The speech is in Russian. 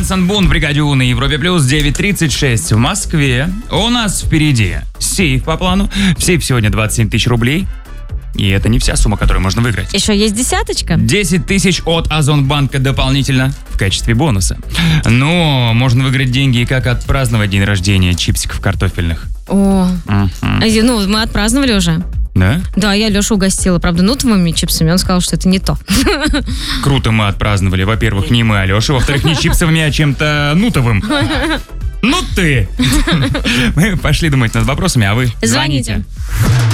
Ян Санбун в бригаде У на Европе Плюс 9:36 в Москве. У нас впереди сейф по плану. В сейф сегодня 27 тысяч рублей. И это не вся сумма, которую можно выиграть. Еще есть десяточка. 10 тысяч от Озонбанка дополнительно в качестве бонуса. Но можно выиграть деньги и как отпраздновать день рождения чипсиков картофельных. О, ну мы отпраздновали уже. Да? Да, я Лешу угостила, правда, нутовыми чипсами. Он сказал, что это не то. Круто мы отпраздновали. Во-первых, не мы, а Леша. Во-вторых, не чипсовыми, а чем-то нутовым. Ну ты! Мы пошли думать над вопросами, а вы Звоните.